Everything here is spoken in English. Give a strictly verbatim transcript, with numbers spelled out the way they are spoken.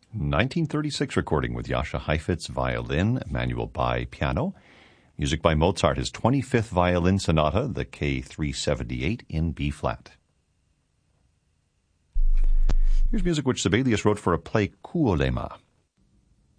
nineteen thirty-six recording with Jascha Heifetz, violin, Emanuel Bai, piano. Music by Mozart, his twenty-fifth violin sonata, the K three seventy-eight in B-flat. Here's music which Sibelius wrote for a play, Kuolema.